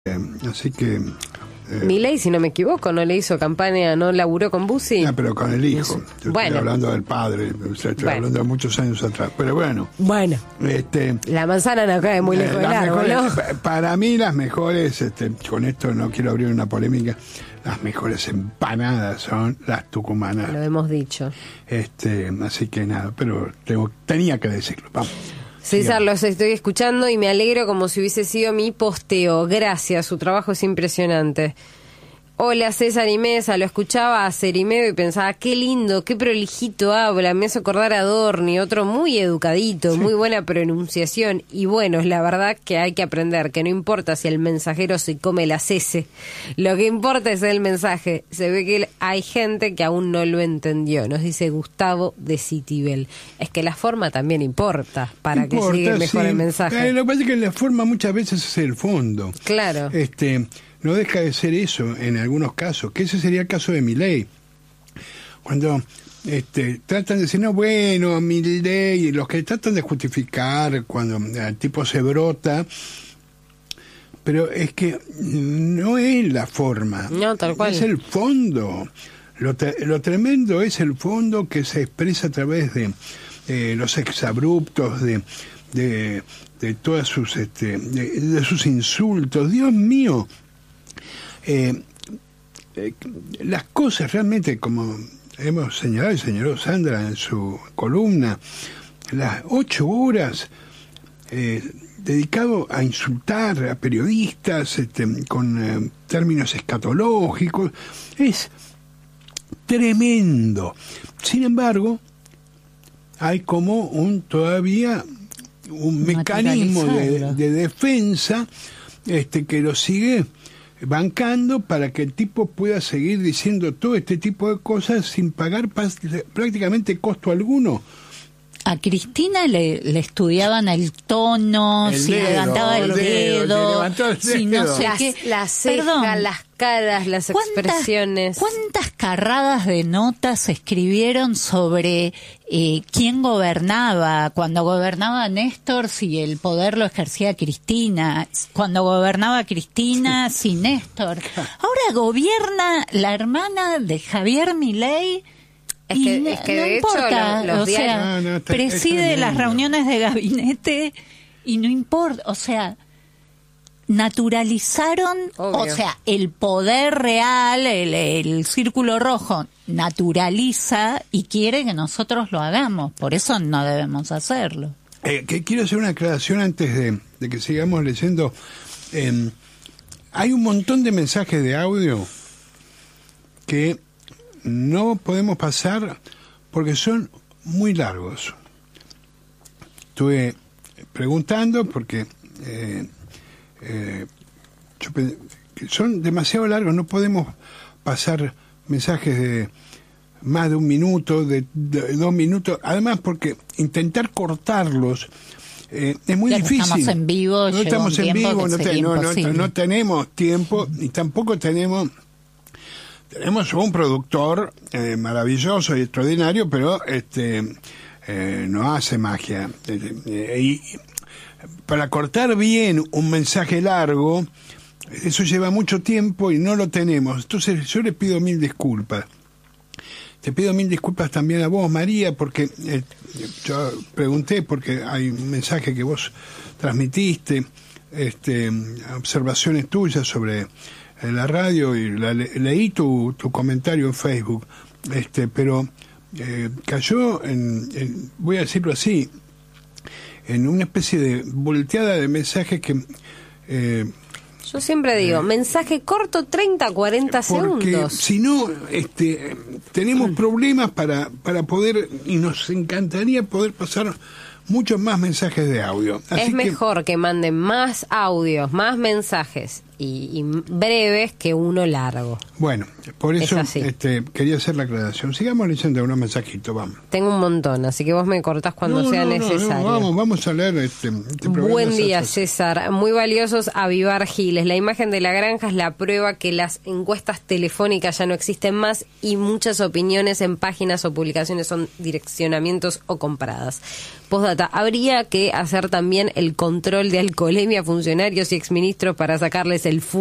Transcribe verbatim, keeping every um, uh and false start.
Eh, así que... Eh, Milei, si no me equivoco, no le hizo campaña, no laburó con Bussi. Ah, pero con el hijo. Yo bueno. Estoy hablando del padre, o sea, estoy bueno. hablando de muchos años atrás. Pero bueno. Bueno. Este, la manzana no cae muy lejos eh, del árbol, ¿no? Para mí las mejores, este, con esto no quiero abrir una polémica, las mejores empanadas son las tucumanas. Lo hemos dicho. Este, así que nada, pero tengo, tenía que decirlo. Vamos. César, los estoy escuchando y me alegro como si hubiese sido mi posteo. Gracias, su trabajo es impresionante. Hola César y Mesa, lo escuchaba a Cerimedo y pensaba, qué lindo, qué prolijito habla, me hace acordar a Dorni, otro muy educadito, sí. Muy buena pronunciación. Y bueno, es la verdad que hay que aprender, que no importa si el mensajero se come las S, lo que importa es el mensaje. Se ve que hay gente que aún no lo entendió, nos dice Gustavo de Citibel. Es que la forma también importa para importa, que llegue mejor sí. El mensaje. Eh, lo que pasa es que la forma muchas veces es el fondo. Claro. Este... No deja de ser eso en algunos casos, que ese sería el caso de Milei. Cuando este, tratan de decir, no, bueno, Milei, y los que tratan de justificar cuando el tipo se brota, pero es que no es la forma, no, tal cual. Es el fondo. Lo, te, lo tremendo es el fondo que se expresa a través de eh, los exabruptos, de, de, de todas sus, este, de, de sus insultos. Dios mío. Eh, eh, las cosas realmente, como hemos señalado y señaló Sandra en su columna, las ocho horas eh, dedicado a insultar a periodistas este, con eh, términos escatológicos, es tremendo. Sin embargo, hay como un todavía un mecanismo de, de defensa este, que lo sigue bancando para que el tipo pueda seguir diciendo todo este tipo de cosas sin pagar prácticamente costo alguno. A Cristina le, le estudiaban el tono, el si dedo, levantaba el, el dedo, dedo el si no sé las, qué. Las cejas, Perdón, las caras, las expresiones. ¿Cuántas carradas de notas se escribieron sobre eh, quién gobernaba? Cuando gobernaba Néstor, si el poder lo ejercía Cristina. Cuando gobernaba Cristina, si Néstor. Ahora gobierna la hermana de Javier Milei. Es que, es que no de importa, hecho los, los o sea, diarios... no, no, está, preside está las reuniones de gabinete y no importa, o sea, naturalizaron, Obvio. O sea, el poder real, el, el círculo rojo, naturaliza y quiere que nosotros lo hagamos, por eso no debemos hacerlo. Eh, que quiero hacer una aclaración antes de, de que sigamos leyendo. Eh, hay un montón de mensajes de audio que no podemos pasar porque son muy largos. Estuve preguntando porque eh, eh, yo, son demasiado largos, no podemos pasar mensajes de más de un minuto, de, de dos minutos, además porque intentar cortarlos eh, es muy ya difícil. Estamos en vivo, no estamos en vivo, no, te, no, no, no tenemos tiempo y tampoco tenemos Tenemos un productor eh, maravilloso y extraordinario, pero este eh, no hace magia. Eh, y para cortar bien un mensaje largo, eso lleva mucho tiempo y no lo tenemos. Entonces yo le pido mil disculpas. Te pido mil disculpas también a vos, María, porque eh, yo pregunté, porque hay un mensaje que vos transmitiste, este, observaciones tuyas sobre en la radio y la, le, leí tu, tu comentario en Facebook, este, pero eh, cayó en, en, voy a decirlo así, en una especie de volteada de mensajes que... Eh, Yo siempre digo, eh, mensaje corto, treinta, cuarenta segundos. Porque si no, este, tenemos problemas para, para poder, y nos encantaría poder pasar muchos más mensajes de audio. Así es mejor que, que manden más audios, más mensajes y, y breves que uno largo. Bueno, por eso este, quería hacer la aclaración. Sigamos leyendo unos mensajitos, vamos. Tengo un montón, así que vos me cortás cuando no, sea no, necesario. No, no, vamos, vamos a leer este, este Buen día, César. Muy valiosos Avivar Giles. La imagen de la granja es la prueba que las encuestas telefónicas ya no existen más y muchas opiniones en páginas o publicaciones son direccionamientos o compradas. Postdata, habría que hacer también el control de alcoholemia a funcionarios y exministros para sacarles el